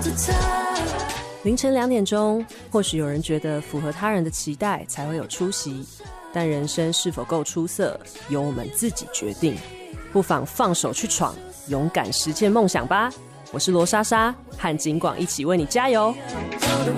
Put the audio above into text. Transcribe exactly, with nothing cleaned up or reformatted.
凌晨两点钟，或许有人觉得符合他人的期待才会有出息，但人生是否够出色，由我们自己决定。不妨放手去闯，勇敢实现梦想吧。我是罗莎莎，和景广一起为你加油。